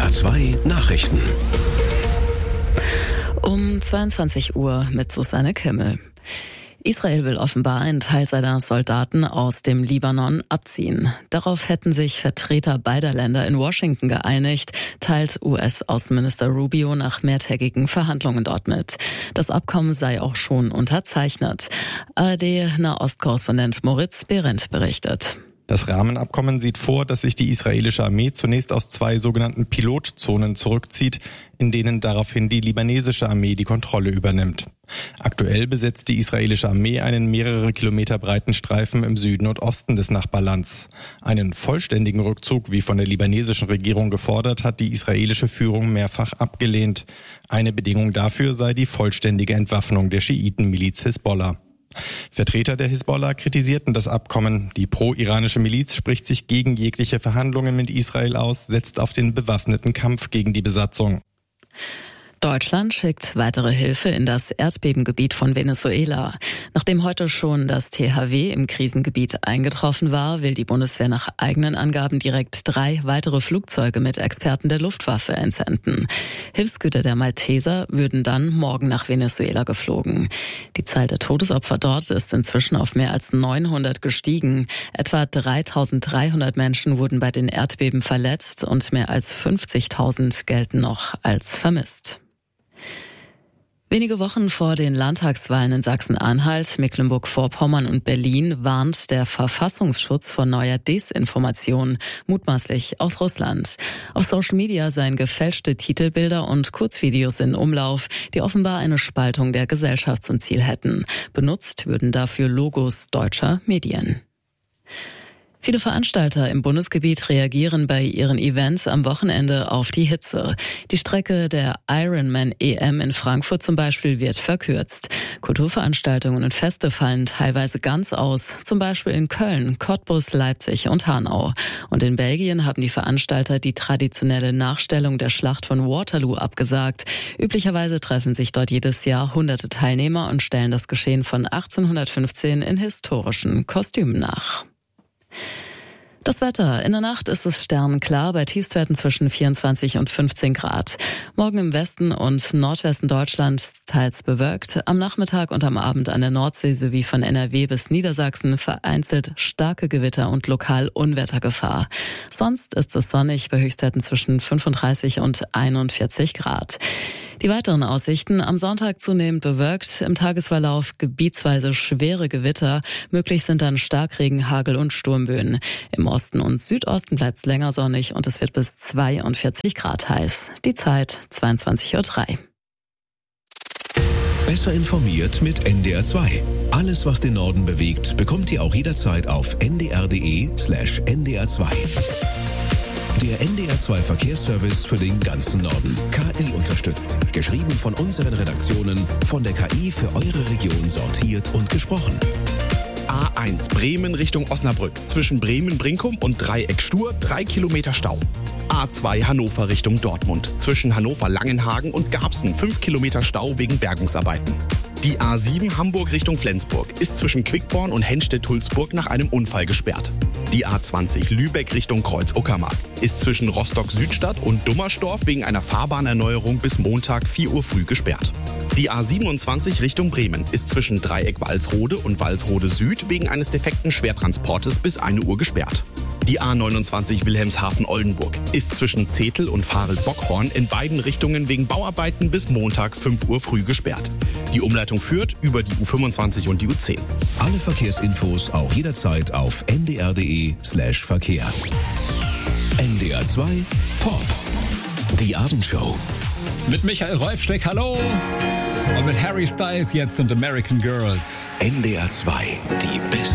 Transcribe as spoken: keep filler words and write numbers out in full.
R zwei Nachrichten. Um zweiundzwanzig Uhr mit Susanne Kimmel. Israel will offenbar einen Teil seiner Soldaten aus dem Libanon abziehen. Darauf hätten sich Vertreter beider Länder in Washington geeinigt, teilt U S-Außenminister Rubio nach mehrtägigen Verhandlungen dort mit. Das Abkommen sei auch schon unterzeichnet. A R D-Nahostkorrespondent Moritz Behrendt berichtet. Das Rahmenabkommen sieht vor, dass sich die israelische Armee zunächst aus zwei sogenannten Pilotzonen zurückzieht, in denen daraufhin die libanesische Armee die Kontrolle übernimmt. Aktuell besetzt die israelische Armee einen mehrere Kilometer breiten Streifen im Süden und Osten des Nachbarlands. Einen vollständigen Rückzug, wie von der libanesischen Regierung gefordert, hat die israelische Führung mehrfach abgelehnt. Eine Bedingung dafür sei die vollständige Entwaffnung der Schiitenmiliz Hisbollah. Vertreter der Hisbollah kritisierten das Abkommen. Die pro-iranische Miliz spricht sich gegen jegliche Verhandlungen mit Israel aus, setzt auf den bewaffneten Kampf gegen die Besatzung. Deutschland schickt weitere Hilfe in das Erdbebengebiet von Venezuela. Nachdem heute schon das T H W im Krisengebiet eingetroffen war, will die Bundeswehr nach eigenen Angaben direkt drei weitere Flugzeuge mit Experten der Luftwaffe entsenden. Hilfsgüter der Malteser würden dann morgen nach Venezuela geflogen. Die Zahl der Todesopfer dort ist inzwischen auf mehr als neunhundert gestiegen. Etwa dreitausenddreihundert Menschen wurden bei den Erdbeben verletzt und mehr als fünfzigtausend gelten noch als vermisst. Wenige Wochen vor den Landtagswahlen in Sachsen-Anhalt, Mecklenburg-Vorpommern und Berlin warnt der Verfassungsschutz vor neuer Desinformation, mutmaßlich aus Russland. Auf Social Media seien gefälschte Titelbilder und Kurzvideos in Umlauf, die offenbar eine Spaltung der Gesellschaft zum Ziel hätten. Benutzt würden dafür Logos deutscher Medien. Viele Veranstalter im Bundesgebiet reagieren bei ihren Events am Wochenende auf die Hitze. Die Strecke der Ironman E M in Frankfurt zum Beispiel wird verkürzt. Kulturveranstaltungen und Feste fallen teilweise ganz aus, zum Beispiel in Köln, Cottbus, Leipzig und Hanau. Und in Belgien haben die Veranstalter die traditionelle Nachstellung der Schlacht von Waterloo abgesagt. Üblicherweise treffen sich dort jedes Jahr hunderte Teilnehmer und stellen das Geschehen von achtzehnhundertfünfzehn in historischen Kostümen nach. Das Wetter. In der Nacht ist es sternenklar bei Tiefstwerten zwischen vierundzwanzig und fünfzehn Grad. Morgen im Westen und Nordwesten Deutschlands teils bewölkt. Am Nachmittag und am Abend an der Nordsee sowie von N R W bis Niedersachsen vereinzelt starke Gewitter und lokal Unwettergefahr. Sonst ist es sonnig bei Höchstwerten zwischen fünfunddreißig und einundvierzig Grad. Die weiteren Aussichten: am Sonntag zunehmend bewölkt, im Tagesverlauf gebietsweise schwere Gewitter, möglich sind dann Starkregen, Hagel und Sturmböen. Im Osten und Südosten bleibt es länger sonnig und es wird bis zweiundvierzig Grad heiß. Die Zeit zweiundzwanzig Uhr drei. Besser informiert mit N D R zwei. Alles, was den Norden bewegt, bekommt ihr auch jederzeit auf n d r punkt d e slash n d r zwei. Der N D R zwei Verkehrsservice für den ganzen Norden. K I unterstützt. Geschrieben von unseren Redaktionen, von der K I für eure Region sortiert und gesprochen. A eins Bremen Richtung Osnabrück. Zwischen Bremen-Brinkum und Dreieck-Stur drei Kilometer Stau. A zwei Hannover Richtung Dortmund. Zwischen Hannover-Langenhagen und Garbsen fünf Kilometer Stau wegen Bergungsarbeiten. Die A sieben Hamburg Richtung Flensburg ist zwischen Quickborn und Henstedt-Hulsburg nach einem Unfall gesperrt. Die A zwanzig Lübeck Richtung Kreuz-Uckermark ist zwischen Rostock-Südstadt und Dummersdorf wegen einer Fahrbaherneuerung bis Montag vier Uhr früh gesperrt. Die A siebenundzwanzig Richtung Bremen ist zwischen Dreieck-Walsrode und Walsrode Süd wegen eines defekten Schwertransportes bis eine Uhr gesperrt. Die A neunundzwanzig Wilhelmshaven-Oldenburg ist zwischen Zetel und Farel-Bockhorn in beiden Richtungen wegen Bauarbeiten bis Montag fünf Uhr früh gesperrt. Die Umleitung führt über die U fünfundzwanzig und die U zehn. Alle Verkehrsinfos auch jederzeit auf n d r punkt d e slash Verkehr. N D R zwei Pop. Die Abendshow. Mit Michael Rolfsteck, hallo. Und mit Harry Styles jetzt und American Girls. N D R zwei, die besten